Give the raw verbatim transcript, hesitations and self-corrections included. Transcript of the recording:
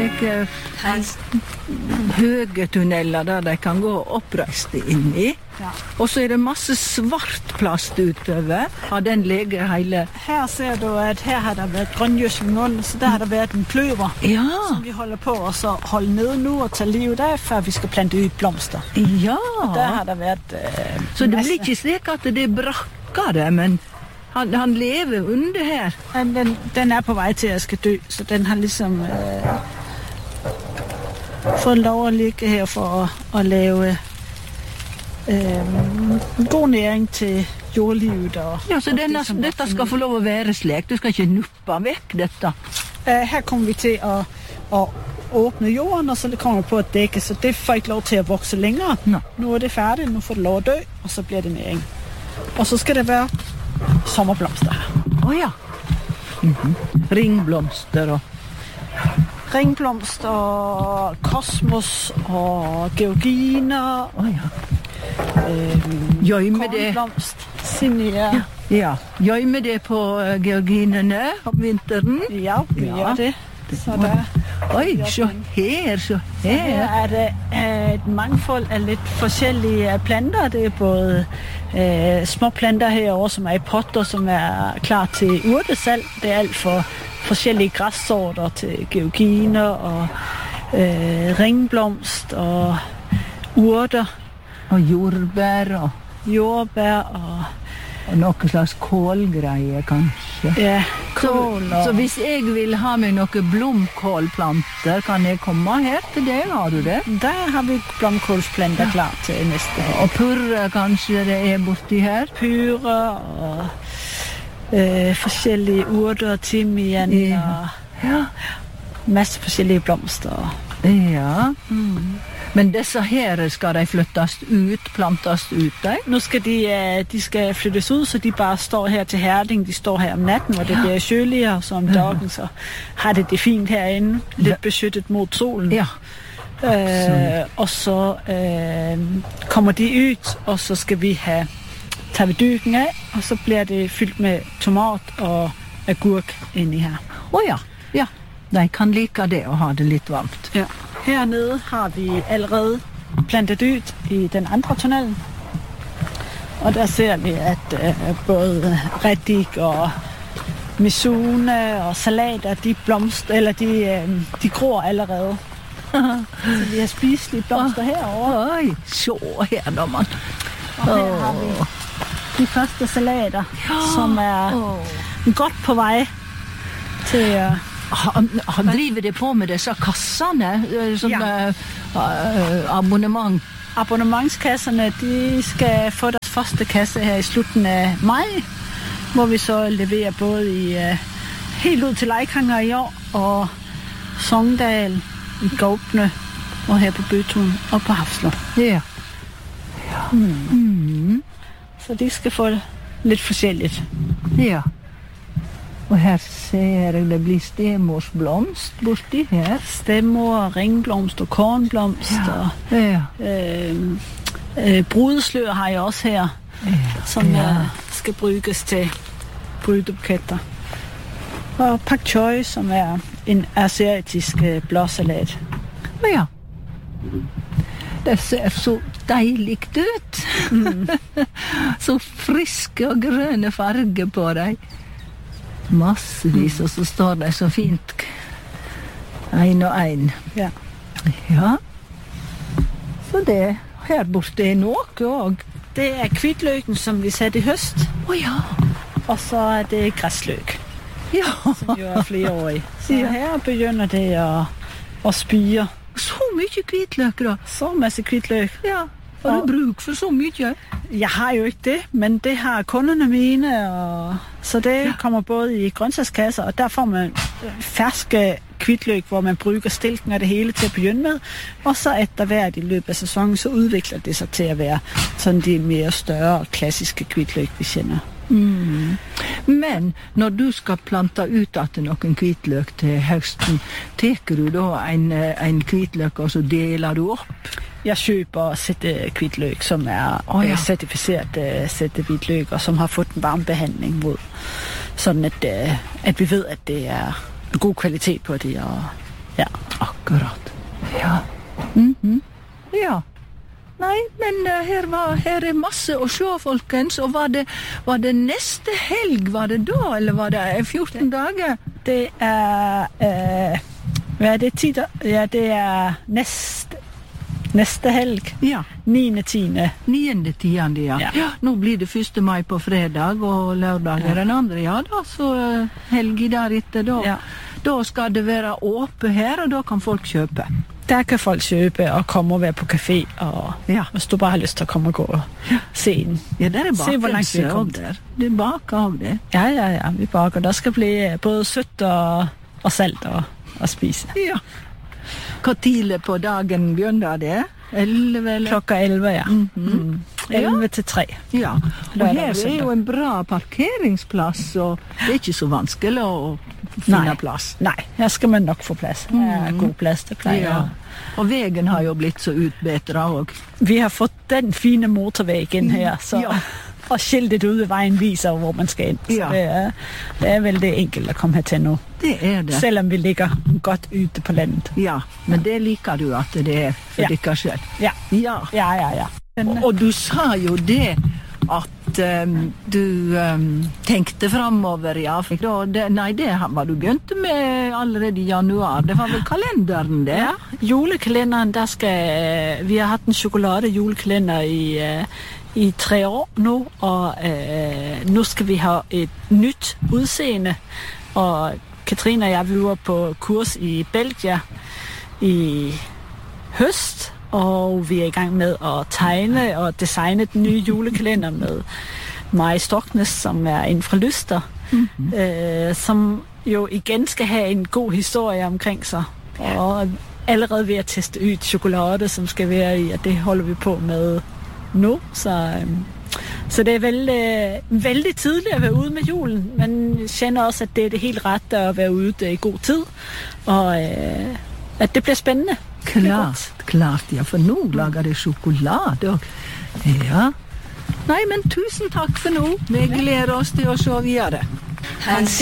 slike høye tunneler der de kan gå oppreiste inn i. Ja. Og så er det masse svart plast utover. Har den ligget hele... Her ser du, at her har der været grøngjødsling under, så der har der været en kløver, Ja, som vi holder på at så holde nede nu og tage livet af, før vi skal plante ud blomster. ja. Der har der været øh, Så det masse. blir ikke slik at det brakker det, men han, han lever under her. Men den, den er på vej til at skal dø, så den har ligesom øh, fået lov at ligge her for at, at lave øh, god næring til jordlivet. Og, Ja, så og denne, det, som dette vokser skal ned. få lov at være slik. Du skal ikke nuppe væk dette. Uh, her kommer vi til at, at åbne jorden, og så kommer det på at dække, så det får ikke lov til at vokse længere. Nå. Nu er det færdigt, nu får det lov at dø, og så bliver det næring. Og så skal det være sommerblomster her. Åh oh, ja. Mm-hmm. Ringblomster og... Ringblomster, kosmos og georginer, Åh oh, ja. øhm, Gjemme det, kornblomst, zinnier. ja. Gjemme det på uh, georginerne om vinteren. Ja, vi Ja. gør det. Så der, Oj, så her, så her her. er det øh, et mangfold af lidt forskellige øh, planter. Det er både øh, små planter herovre, som er i potter, som er klar til urtesalg. Det er alt for forskellige græssorter til georginer og øh, ringblomst og urter, Og jordbær og, jordbær og og noe slags kålgreier, kanskje. ja, Så, kål. så Og, hvis jeg vil ha med noen blomkålplanter, kan jeg komme her til det? Har du det? der har vi blomkålsplanter klar til næste år. Og purre kanskje det er borti her? Pyre og øh, forskellige urter, timian Ja. og Ja. masse forskellige blomster. Ja. Mm. Men disse her skal de flyttes ut, plantes ut, de? Nu skal de, øh, de skal flyttes ud, så de bare står her til Herding. De står her om natten, hvor det Ja. bliver køligere, så om dagen så har det det fint herinde. Lidt Ja. beskyttet mod solen. Ja. Øh, og så øh, kommer de ud, og så skal vi have tager vi dyken af, og så bliver det fyldt med tomat og agurk inde her. Åh ja. Ja. De kan like det og ha det litt varmt. Ja. Hernede har vi allerede plantet ud i den andre tunnelen. Og der ser vi, at øh, både reddik og misune og salater, de blomster, eller de, øh, de gror allerede. Så vi har spiselige blomster herovre. Oj, så her da, man. Og her har vi de første salater, som er Åh. godt på vej til at... Han, han driver det på med disse kassene, eh, som Ja. ja. uh, abonnement. Abonnementskasserne, de skal få deres første kasse her i slutningen af maj, hvor vi så leverer både i uh, helt ud til Leikanger i år, og Sogndal, i Gaupne, og her på Bøtun og på Hafslund. Ja. Mm. Mm. Så de skal få lidt forskelligt. Ja. Og her ser jeg, det blir stemorsblomst borti her. Stemmer, ringblomst og kornblomst, Ja. og Ja. øh, øh, brudeslør har jeg også her, Ja. som ja. ja. skal bruges til brydebuketter. Og pak choi, som er en asiatisk øh, blåsalat. Ja. Det ser så deiligt ut. Mm. Så friske og grønne farger på dem. Massevis, og så står de så fint en og en. Ja. Ja. Så det her borte er noe også. Det er kvitløken, som vi satte i høst, Å ja. og så er det græsløk, Ja. som jo er flereårig. Så Ja. her begynder det at, at spire. Så mye hvitløk da. Så masse kvitløk. Ja. Har du Og- bruk for så mye? Jeg har jo ikke det, men det har kunderne mine, og så det ja. kommer både i grøntsagskasser, og der får man øh, ferske kvitløk, hvor man bruger stilken og det hele til at begynde med, og så efter hvert i løbet af sæsonen, så udvikler det sig til at være sådan de mere større klassiske kvitløk, vi kender. Mm. Men når du skal plante ut at noen hvitløk til høsten, teker du da en, eh, en hvitløk og så deler du opp? Jeg køber sætte kvitløk, som er Åh, ja. øh, certificeret øh, sætte kvitløk, og som har fået en varmebehandling mod, sådan at, øh, at vi ved, at det er god kvalitet på det, og Ja. Akkurat. Ja. Mhm. Ja. Nei, men uh, her, var, her er masse å se, folkens. Og var det, var det neste helg, var det da, eller var det fjorten dager? Det er, uh, hvad er det, ti da? Ja, det er neste, neste helg. Ja. niende tiende. niende tiende, ja. Ja. Ja. Nå blir det første mai på fredag, og lørdag er den andre, ja da, så uh, helg der etter da. Ja. Da skal det være åpent her, og da kan folk kjøpe. Der kan folk kjøpe og komme og være på café, og Ja. hvis du bare har lyst til å komme og gå og se den. Ja, der er Se hvor langt vi er bakelse kommet. også der. Det er bak også det. Ja, ja, ja, vi baker. Der skal bli både sødt og, og salt og, og spise. Ja. Hvor tidlig på dagen begynner det? Elleve, eller? Klokka elleve, ja. Mhm. Mm. elleve til tre. Ja, og Lørdag og her er søndag. jo en bra parkeringsplass, og det er ikke så vanskelig å finne Nei. plass. Nei, her skal man nok få plass. Det er god plass, det pleier. Ja. Og veien har jo blitt så utbedret også. Vi har fått den fine motorveien her, så, Ja. og skiltet ude ved vejen viser, hvor man skal ind. Så Ja. det, er, det er veldig enkelt at komme hertil nu. Det er det. Selvom vi ligger godt ute på landet. Ja, men det liker du at det er for Ja. dere selv. Ja, Ja. ja, ja, ja. Og, og du sa jo det at um, du um, tenkte fremover, ja. For da, det, nei, det var du begynte med allerede i januar. Det var vel kalenderen, det? Ja, julekalenderen, der skal, vi har haft en chokolade julekalender i, uh, i tre år nu, og uh, nu skal vi have et nyt udseende, og Katrine og jeg, vi var på kurs i Belgia i høst, og vi er i gang med at tegne og designe den nye julekalender med Mari Stoknes, som er en fra Lyster, mm-hmm. øh, som jo igen skal have en god historie omkring sig, og allerede ved at teste ud chokolade, som skal være i, og det holder vi på med nu, så... Øh, Så det er vældig, vældig tidligt at være ude med julen, men jeg kender også, at det er det helt rette at være ude i god tid, og øh, at det bliver spændende. Klart, klart, ja, for nå lager det sjokolade. Og, ja. Nei, men tusen takk for nå. Vi gleder oss til å se videre.